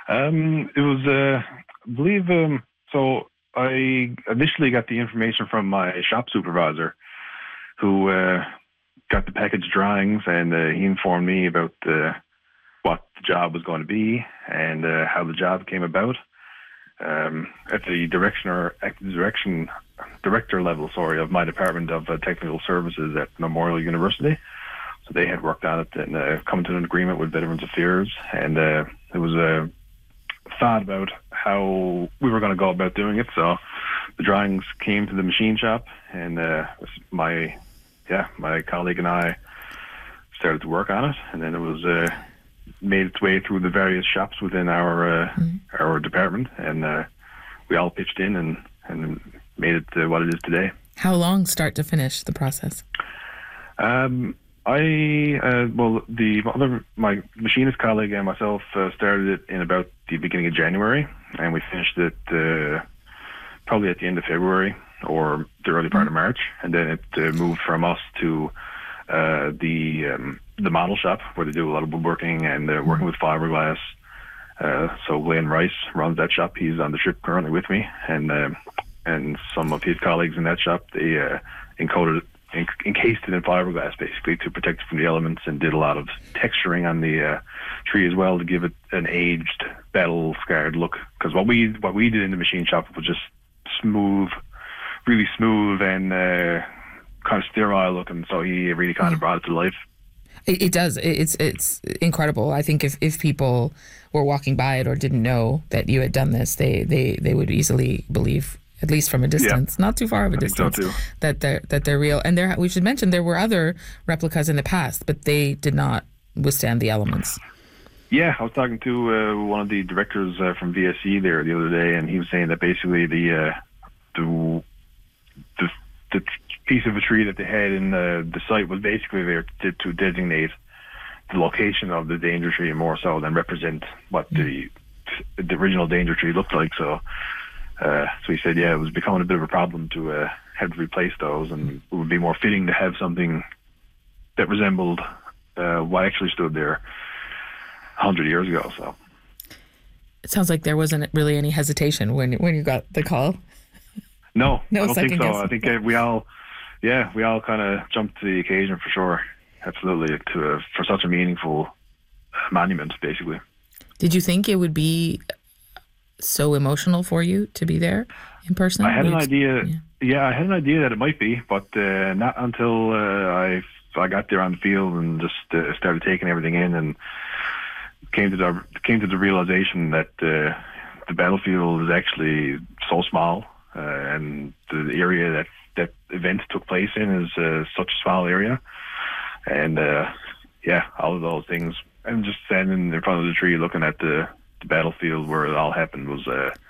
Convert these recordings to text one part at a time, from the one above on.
It was, I believe, so I initially got the information from my shop supervisor who got the package drawings, and he informed me about what the job was going to be and how the job came about. At the director level, of my department of technical services at Memorial University. So they had worked on it and come to an agreement with Veterans Affairs, and it was a thought about how we were going to go about doing it. So the drawings came to the machine shop, and my colleague and I started to work on it, and then it was made its way through the various shops within our department, and we all pitched in and made it what it is today. How long, start to finish, the process? My machinist colleague and myself started it in about the beginning of January, and we finished it probably at the end of February or the early part of March, and then it moved from us to the model shop where they do a lot of woodworking and working with fiberglass. So Glenn Rice runs that shop. He's on the ship currently with me, and some of his colleagues in that shop, they encased it in fiberglass basically to protect it from the elements, and did a lot of texturing on the tree as well to give it an aged, battle-scarred look. Because what we did in the machine shop was just smooth, really smooth and kind of sterile looking. So he really kind of brought it to life. It does. It's incredible. I think if people were walking by it or didn't know that you had done this, they would easily believe, at least from a distance, not too far of a distance, so that they're real. And we should mention there were other replicas in the past, but they did not withstand the elements. Yeah, I was talking to one of the directors from VSE there the other day, and he was saying that basically the piece of a tree that they had in the site was basically there to designate the location of the danger tree more so than represent what the original danger tree looked like. So he said, it was becoming a bit of a problem to have to replace those, and it would be more fitting to have something that resembled what actually stood there 100 years ago. So it sounds like there wasn't really any hesitation when you got the call. No, I don't think so. Guessing. I think we all kind of jumped to the occasion for sure. Absolutely, for such a meaningful monument, basically. Did you think it would be so emotional for you to be there in person? I had an idea. Yeah, I had an idea that it might be, but not until I got there on the field and just started taking everything in, and came to the realization that the battlefield is actually so small, and the area that event took place in is such a small area, and all of those things, and just standing in front of the tree looking at the battlefield where it all happened was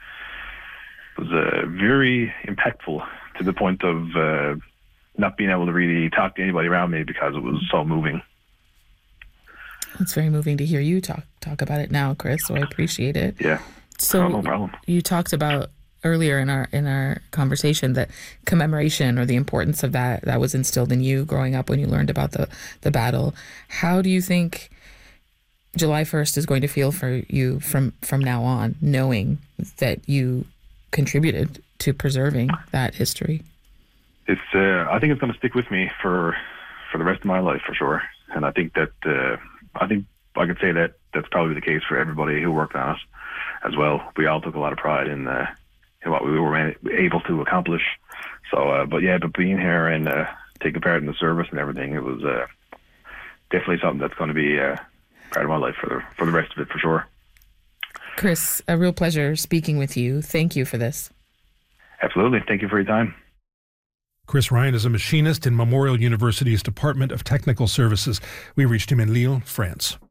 very impactful, to the point of not being able to really talk to anybody around me because it was so moving. It's very moving to hear you talk about it now, Chris, so I appreciate it. Yeah. So no problem. You talked about earlier in our conversation that commemoration, or the importance of that was instilled in you growing up when you learned about the battle. How do you think July 1st is going to feel for you from now on, knowing that you contributed to preserving that history? It's I think it's going to stick with me for the rest of my life for sure, and I think that I could say that that's probably the case for everybody who worked on it as well. We all took a lot of pride in what we were able to accomplish. So, but being here and taking part in the service and everything, it was definitely something that's going to be part of my life for the rest of it for sure. Chris, a real pleasure speaking with you. Thank you for this. Absolutely. Thank you for your time. Chris Ryan is a machinist in Memorial University's Department of Technical Services. We reached him in Lille, France.